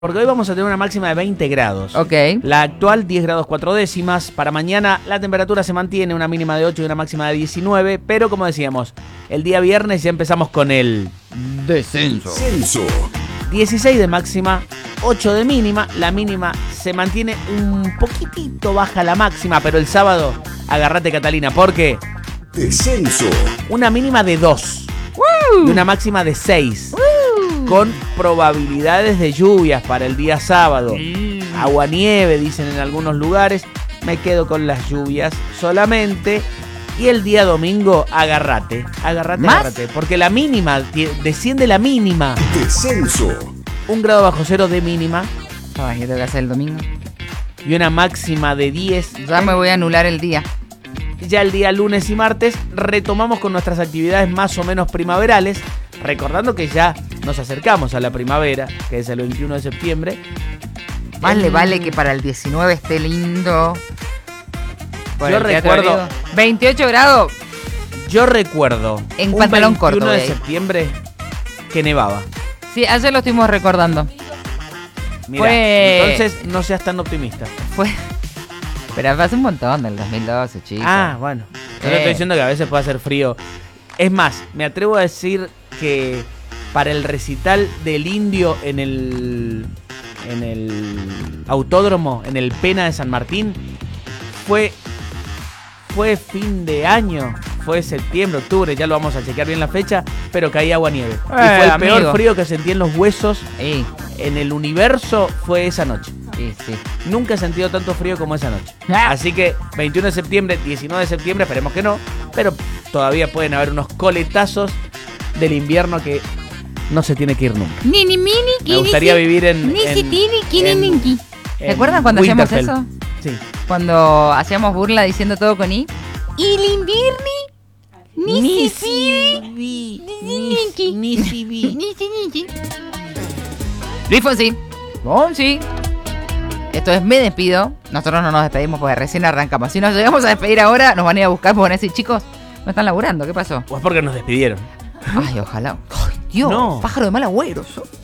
Porque hoy vamos a tener una máxima de 20 grados. Ok. La actual 10 grados 4 décimas. Para mañana la temperatura se mantiene, una mínima de 8 y una máxima de 19. Pero como decíamos, el día viernes ya empezamos con el descenso. 16 de máxima, 8 de mínima. La mínima se mantiene un poquitito baja la máxima, pero el sábado, agárrate Catalina, porque Descenso. una mínima de 2 y una máxima de 6. Con probabilidades de lluvias para el día sábado. Agua-nieve, dicen en algunos lugares. Me quedo con las lluvias solamente. Y el día domingo, agárrate. Agárrate. Porque la mínima, desciende la mínima. Descenso. 1 grado bajo cero de mínima. Ay, ¿qué tengo que hacer el domingo? Y una máxima de 10. Ya me voy a anular el día. Ya el día lunes y martes retomamos con nuestras actividades más o menos primaverales. Recordando que ya nos acercamos a la primavera, que es el 21 de septiembre. Más le vale que para el 19 esté lindo. Yo recuerdo 28 grados. Yo recuerdo En un pantalón 21 corto, de güey. septiembre que nevaba. Sí, ayer lo estuvimos recordando. Mira, entonces no seas tan optimista. Pero fue hace un montón del 2012, chicos. Ah, bueno. Yo le estoy diciendo que a veces puede hacer frío. Es más, me atrevo a decir que para el recital del Indio en el autódromo, en el Pena de San Martín, fue fin de año, fue septiembre, octubre, ya lo vamos a chequear bien la fecha, pero caía agua-nieve. Y fue el peor frío que sentí en los huesos en el universo, fue esa noche. Sí. Nunca he sentido tanto frío como esa noche. Así que 21 de septiembre, 19 de septiembre, esperemos que no, pero todavía pueden haber unos coletazos del invierno que no se tiene que ir nunca. Me gustaría vivir en ¿Te acuerdas cuando hacíamos eso? Sí. Cuando hacíamos burla diciendo todo con I. Y el invierno ni si vi. Luis Fonsi. Esto es Me Despido. Nosotros no nos despedimos porque recién arrancamos. Si nos llegamos a despedir ahora, nos van a ir a buscar porque van a decir, chicos, no están laburando, ¿qué pasó? O es porque nos despidieron. Ay, ojalá. Ay, Dios, No. pájaro de mal agüero.